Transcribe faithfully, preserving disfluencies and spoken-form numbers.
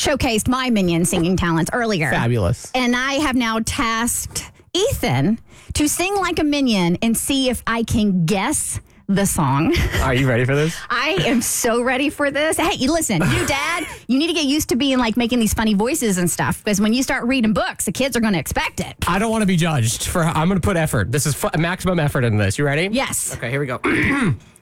showcased my Minion singing talents earlier. Fabulous. And I have now tasked Ethan to sing like a Minion and see if I can guess the song. Are you ready for this? I am so ready for this. Hey, listen, you dad, you need to get used to being like making these funny voices and stuff, because when you start reading books, the kids are going to expect it. I don't want to be judged for, I'm going to put effort. This is f- maximum effort in this. You ready? Yes. Okay, here we go.